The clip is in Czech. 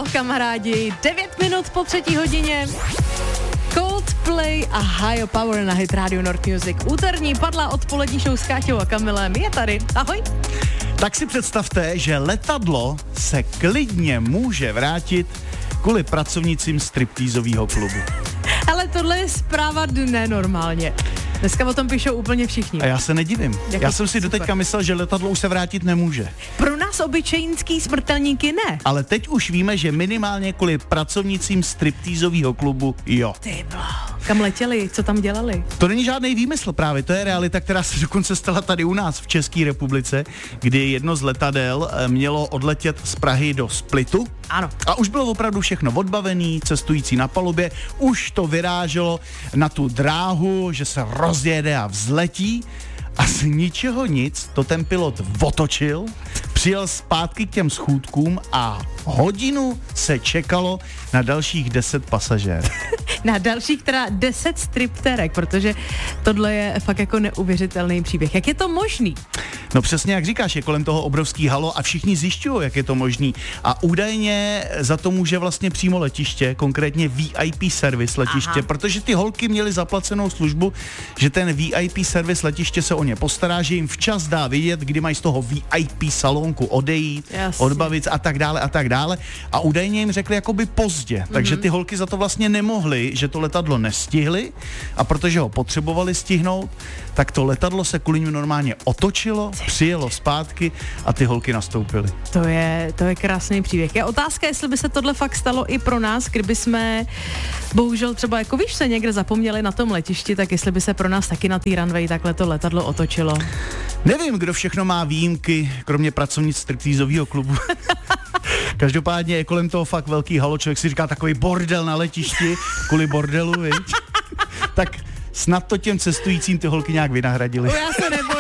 kamarádi, 9 minut po 3:00. Coldplay a Higher Power na Hit Radio North Music. Úterní padla odpolední show s Káťou a Kamilem je tady. Ahoj. Tak si představte, že letadlo se klidně může vrátit kvůli pracovnicím striptýzového klubu. Ale tohle je zpráva dne normálně. Dneska o tom píšou úplně všichni. A já se nedivím. Já jsem si doteďka myslel, že letadlo už se vrátit nemůže. Pro nás obyčejnský smrtelníky ne. Ale teď už víme, že minimálně kvůli pracovnicím striptýzového klubu jo. Ty kam letěli, co tam dělali? To není žádný výmysl právě, to je realita, která se dokonce stala tady u nás v České republice, kdy jedno z letadel mělo odletět z Prahy do Splitu. Ano. A už bylo opravdu všechno odbavený, cestující na palubě, už to vyráželo na tu dráhu, že se rozjede a vzletí a z ničeho nic to ten pilot otočil, přijel zpátky k těm schůdkům a hodinu se čekalo na dalších 10 pasažérů. Na dalších teda 10 stripterek, protože tohle je fakt jako neuvěřitelný příběh. Jak je to možný? No přesně jak říkáš, je kolem toho obrovský halo a všichni zjišťují, jak je to možný. A údajně za to může vlastně přímo letiště, konkrétně VIP servis letiště, aha, protože ty holky měly zaplacenou službu, že ten VIP servis letiště se o ně postará, že jim včas dá vidět, kdy mají z toho VIP salonku odejít, jasně, odbavit a tak dále a tak dále. A údajně jim řekli jakoby pozdě, takže ty holky za to vlastně nemohly, že to letadlo nestihly a protože ho potřebovali stihnout, tak to letadlo se kvůli nim normálně otočilo, přijelo zpátky a ty holky nastoupily. To je krásný příběh. Je otázka, jestli by se tohle fakt stalo i pro nás, kdyby jsme bohužel třeba jako víš se někde zapomněli na tom letišti, tak jestli by se pro nás taky na té runway takhle to letadlo otočilo. Nevím, kdo všechno má výjimky, kromě pracovnic striptýzového klubu. Každopádně je kolem toho fakt velký halo, člověk si říká takový bordel na letišti, kvůli bordelu, viď? Tak snad to těm cestujícím ty holky nějak vynahradili. Já se nebojím.